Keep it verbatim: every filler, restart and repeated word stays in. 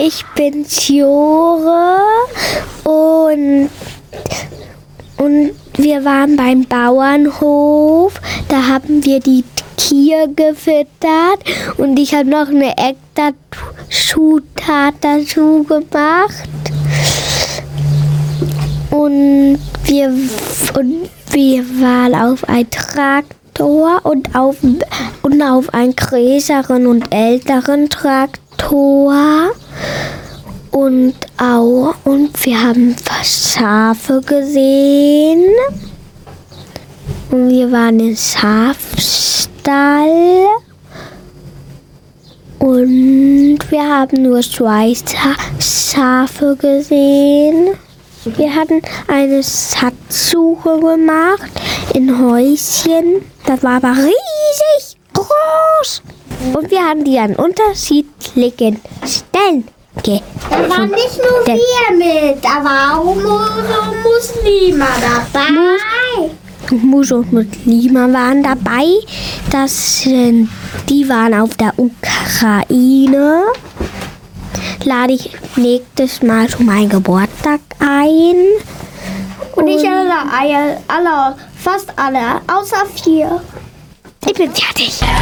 ich bin Jore und, und wir waren beim Bauernhof. Da haben wir die Tiere gefüttert und ich habe noch eine Eckdazu-Zutat dazu gemacht. Und wir, und wir waren auf ein Traktor und auf, und auf einen größeren und älteren Traktor. Und auch, und wir haben Schafe gesehen. Und wir waren im Schafstall. Und wir haben nur zwei Schafe gesehen. Wir hatten eine Schatzsuche gemacht in Häuschen. Das war aber riesig groß. Und wir haben die an unterschiedlichen Stellen gefunden. Da waren nicht nur wir mit, da waren auch Muslime dabei. Mus und Muslime waren dabei. Das sind, die waren auf der Ukraine. Lade ich nächstes Mal zu meinem Geburtstag ein. Und ich alle, alle, alle, fast alle, außer vier. Ich bin fertig.